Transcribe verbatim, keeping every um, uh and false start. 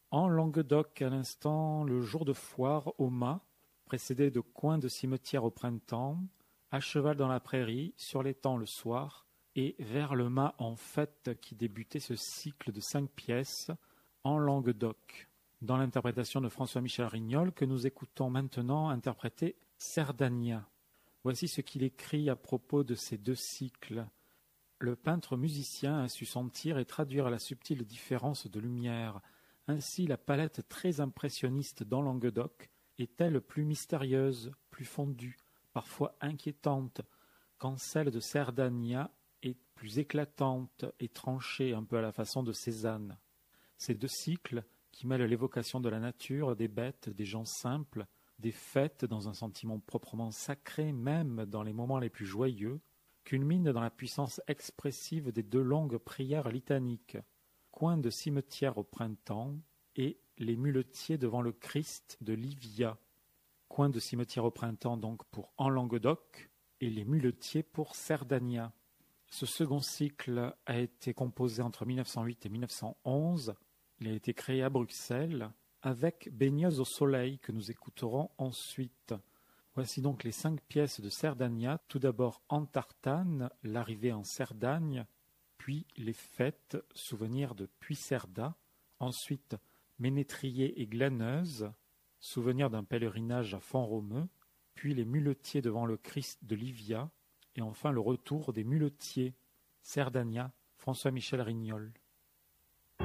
En Languedoc, à l'instant, le jour de foire au mât, précédé de coins de cimetière au printemps, à cheval dans la prairie, sur l'étang le soir, et vers le mât en fête qui débutait ce cycle de cinq pièces en Languedoc, dans l'interprétation de François-Michel Rignol que nous écoutons maintenant interpréter Cerdagna. Voici ce qu'il écrit à propos de ces deux cycles. Le peintre musicien a su sentir et traduire la subtile différence de lumière. Ainsi, la palette très impressionniste dans Languedoc est-elle plus mystérieuse, plus fondue, parfois inquiétante, quand celle de Cerdagna est plus éclatante et tranchée un peu à la façon de Cézanne. Ces deux cycles, qui mêlent l'évocation de la nature, des bêtes, des gens simples, des fêtes dans un sentiment proprement sacré même dans les moments les plus joyeux, culminent dans la puissance expressive des deux longues prières litaniques, coin de cimetière au printemps et les muletiers devant le Christ de Livia, coin de cimetière au printemps donc pour En Languedoc et les muletiers pour Cerdagna. Ce second cycle a été composé entre mille neuf cent huit et mille neuf cent onze. Il a été créé à Bruxelles avec Baigneuse au soleil que nous écouterons ensuite. Voici donc les cinq pièces de Cerdagna, tout d'abord En Tartane, l'arrivée en Cerdagne, puis les fêtes, souvenir de Puicerda, ensuite Ménétrier et Glaneuse, souvenir d'un pèlerinage à Font-Romeu, puis les muletiers devant le Christ de Livia, et enfin le retour des muletiers, Cerdagna, François-Michel Rignol.